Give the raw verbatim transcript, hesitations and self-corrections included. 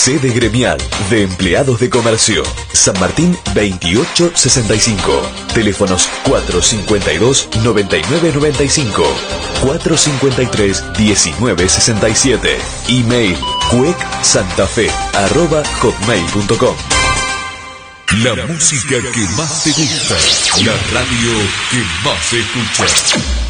Sede gremial de empleados de comercio. San Martín veintiocho sesenta y cinco. Teléfonos cuatro cincuenta y dos, noventa y nueve noventa y cinco. cuatro cincuenta y tres, diecinueve sesenta y siete. Email cuecsantafe arroba hotmail punto com. La música que más te gusta. La radio que más escuchas.